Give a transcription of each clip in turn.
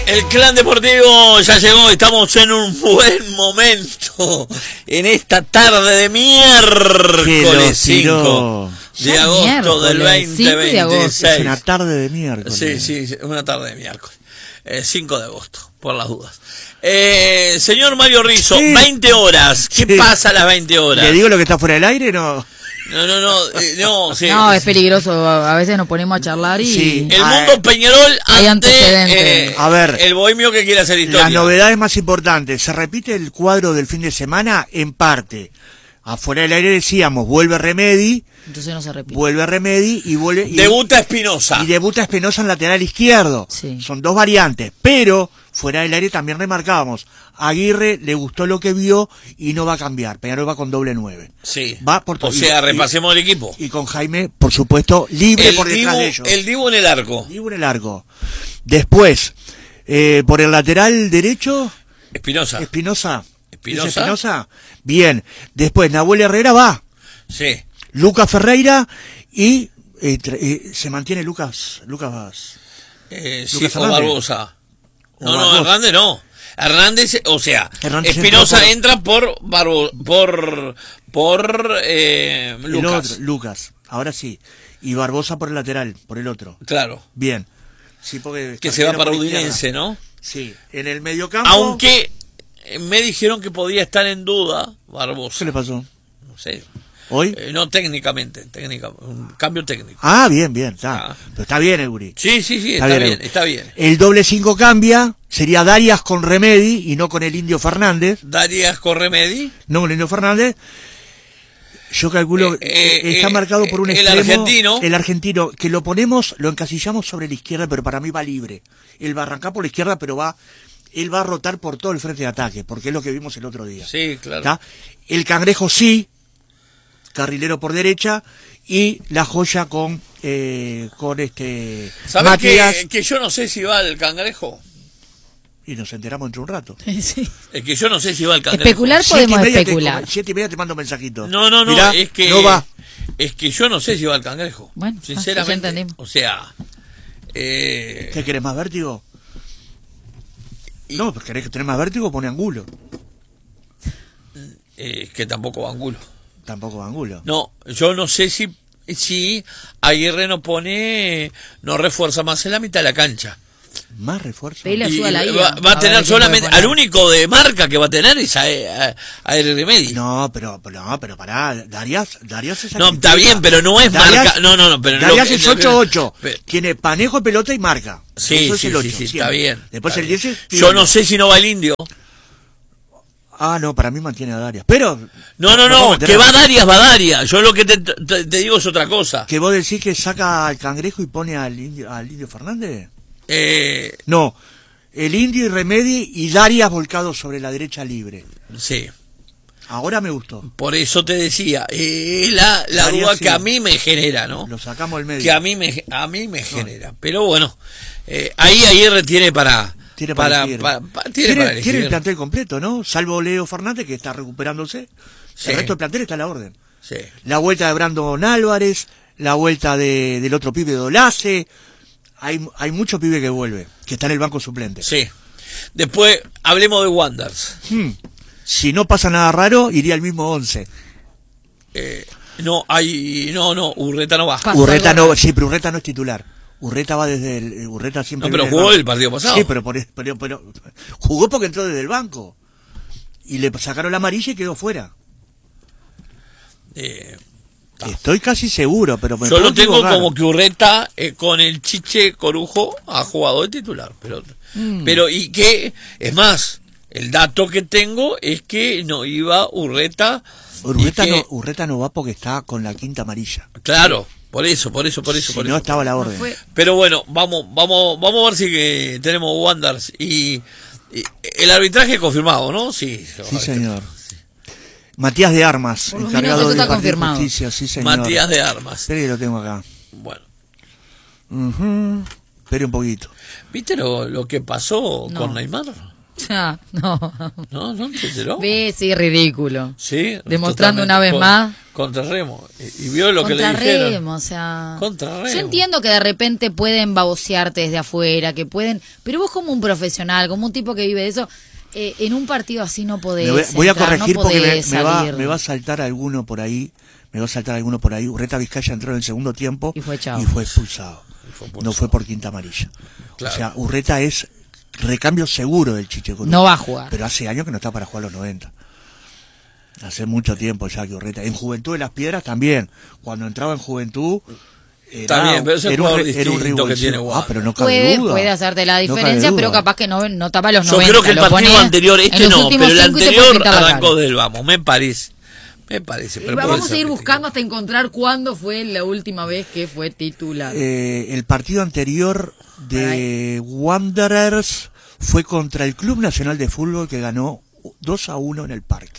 El Clan Deportivo ya llegó, estamos en un buen momento en esta tarde de miércoles 5 de agosto del 2026. Es una tarde de miércoles. Sí, una tarde de miércoles. 5 de agosto, por las dudas. Señor Mario Rizzo, sí. 20 horas. ¿Qué pasa a las 20 horas? ¿Le digo lo que está fuera del aire? No. No, sí. No, es peligroso. A veces nos ponemos a charlar y... Sí. El mundo Peñarol ante a ver, el bohemio que quiere hacer historia. Las novedades más importantes. Se repite el cuadro del fin de semana en parte. Afuera del aire decíamos, vuelve Remedi. Entonces no se repite. Vuelve Remedi y vuelve... Debuta Espinosa. Y debuta Espinosa en lateral izquierdo. Sí. Son dos variantes. Pero, fuera del aire también remarcábamos. Aguirre le gustó lo que vio y no va a cambiar. Peñarol va con doble 9. Sí. Va por repasemos el equipo. Y con Jaime, por supuesto, libre por detrás de ellos. El Dibu en el arco. Dibu en el arco. Después, por el lateral derecho... Espinosa. Bien. Después, Nahuel Herrera va. Sí. Lucas Ferreira y se mantiene Lucas o Barbosa. No, Hernández no. Hernández, o sea, Espinosa entra por Lucas. Lucas, ahora sí. Y Barbosa por el lateral, por el otro. Claro. Bien. Sí, porque que se va para Udinese, ¿no? Sí. En el mediocampo. Aunque me dijeron que podía estar en duda Barbosa. ¿Qué le pasó? No sé. ¿Hoy? No, técnicamente, un cambio técnico. Ah, bien, está. Pero está bien el gurí. Sí, está bien. El doble 5 cambia, sería Darias con Remedi y no con el Indio Fernández. ¿Darias con Remedi? No con el Indio Fernández. Yo calculo, está marcado por un extremo. El argentino, que lo encasillamos sobre la izquierda, pero para mí va libre. Él va a arrancar por la izquierda, pero él va a rotar por todo el frente de ataque, porque es lo que vimos el otro día. Sí, claro. ¿Tá? El Cangrejo sí, carrilero por derecha, y la Joya con ¿Sabes Matías? que yo no sé si va el Cangrejo? Y nos enteramos dentro de un rato. Sí. Es que yo no sé si va el Cangrejo. Especular podemos especular. 7:30 te mando un mensajito. No, Mirá, es que no va. Es que yo no sé si va el Cangrejo. Bueno, sinceramente. ya entendimos. O sea, ¿qué querés, más vértigo? No, pues querés que tenés más vértigo, pone Angulo. Que tampoco va Angulo. Tampoco va Angulo. No, yo no sé si Aguirre no refuerza más en la mitad de la cancha. Más refuerzo. Va a tener solamente, al único de marca que va a tener es a Remedi. No, pero pará, Darias es no, está bien, pero no es Darias, marca. No, pero Darias es 8-8. Tiene panejo de pelota y marca. Sí, eso es el 8, sí, está bien. Después está el 10 bien. Yo no sé si no va el Indio. Ah, no, para mí mantiene a Darias. Pero... No, que va Darias. Yo lo que te digo es otra cosa. ¿Que vos decís que saca al Cangrejo y pone al Indio Fernández? No, el Indio y Remedi y Darias volcados sobre la derecha libre. Sí. Ahora me gustó. Por eso te decía, la duda que a mí me genera, ¿no? Lo sacamos del medio. Que a mí me genera. Pero bueno, ahí Aguirre tiene para... Tiene el plantel completo, ¿no? Salvo Leo Fernández, que está recuperándose. Sí. El resto del plantel está a la orden. Sí. La vuelta de Brandon Álvarez, la vuelta del otro pibe de Olace. Hay mucho pibe que vuelve, que está en el banco suplente. Sí. Después, hablemos de Wanderers. Si no pasa nada raro, iría al mismo 11. No, Urreta no va. Urreta no, sí, pero Urreta no es titular. Urreta va desde Urreta siempre. No, pero jugó el partido pasado. Sí, pero jugó porque entró desde el banco. Y le sacaron la amarilla y quedó fuera. Estoy casi seguro, pero yo lo tengo equivocar. Como que Urreta con el Chiche Corujo ha jugado de titular, pero y que es más, el dato que tengo es que no iba Urreta. Urreta no va porque está con la quinta amarilla. Claro, por eso. No estaba a la orden. Pero bueno, vamos a ver si tenemos Wanderers y el arbitraje confirmado, ¿no? Sí señor. Matías de Armas, encargado de Partido de Justicia, sí señor. Matías de Armas. Espera que lo tengo acá. Bueno. Espere un poquito. ¿Viste lo que pasó con Neymar? No. ¿No te enteró? Sí, ridículo. Sí. Demostrando una vez más. Contra Remo. Y vio lo que le dijeron. Remo, o sea. Contra Remo. Yo entiendo que de repente pueden babosearte desde afuera, que pueden. Pero vos, como un profesional, como un tipo que vive de eso, en un partido así no podés. Voy a corregir porque me va a saltar alguno por ahí. Urreta Vizcaya entró en el segundo tiempo y fue expulsado. No fue por quinta amarilla. Claro. O sea, Urreta es recambio seguro del Chiche Corú. No va a jugar. Pero hace años que no está para jugar los 90. Hace mucho tiempo ya que Urreta. En Juventud de las Piedras también. Cuando entraba en Juventud... También, pero ese jugador distinto que tiene Guada. Pero no cabe duda. Puede hacerte la diferencia, pero capaz que no tapa los 90. Yo creo que el partido anterior, no, pero el anterior arrancó del vamos, me parece. Pero vamos a seguir buscando hasta encontrar cuándo fue la última vez que fue titular. El partido anterior de Wanderers fue contra el Club Nacional de Fútbol, que ganó 2-1 en el Parque.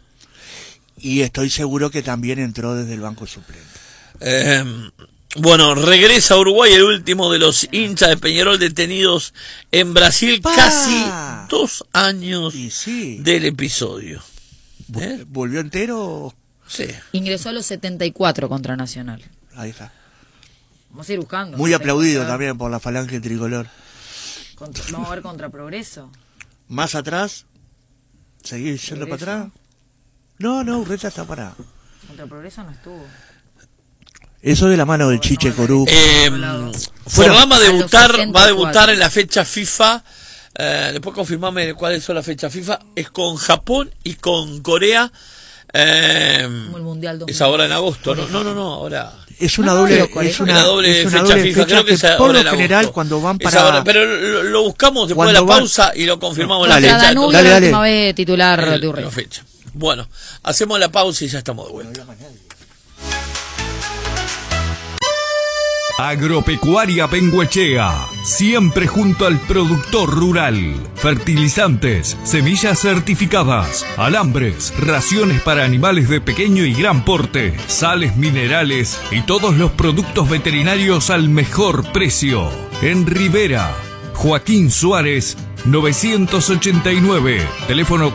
Y estoy seguro que también entró desde el banco suplente. Bueno, regresa a Uruguay el último de los hinchas de Peñarol detenidos en Brasil, casi 2 años del episodio. ¿Volvió entero? Sí. Ingresó a los 74 contra Nacional. Ahí está. Vamos a ir buscando. Muy aplaudido también por la falange tricolor. Vamos a ver contra Progreso. Más atrás. ¿Seguís yendo para atrás? No, Urreta está parado. Contra Progreso no estuvo. Eso de la mano del Chiche Corú. Forlán va a debutar en la fecha FIFA. Después confirmame cuáles son las fechas FIFA. Es con Japón y con Corea. Como el Mundial 2000. Es ahora en agosto. No, ahora. Es una doble fecha FIFA. Creo que es ahora en general agosto. Cuando van para. Pero lo buscamos después de la pausa y lo confirmamos la fecha. Danubio, la última vez titular de Urreta. Bueno, hacemos la pausa y ya estamos de vuelta. Agropecuaria Bengoechea, siempre junto al productor rural. Fertilizantes, semillas certificadas, alambres, raciones para animales de pequeño y gran porte, sales minerales y todos los productos veterinarios al mejor precio. En Rivera, Joaquín Suárez, 989, teléfono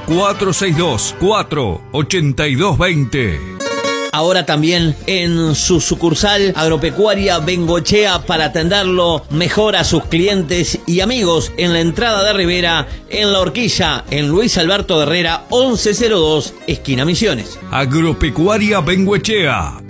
462-48220. Ahora también en su sucursal Agropecuaria Bengoechea para atenderlo mejor a sus clientes y amigos en la entrada de Rivera, en La Horquilla, en Luis Alberto Herrera, 1102, esquina Misiones. Agropecuaria Bengoechea,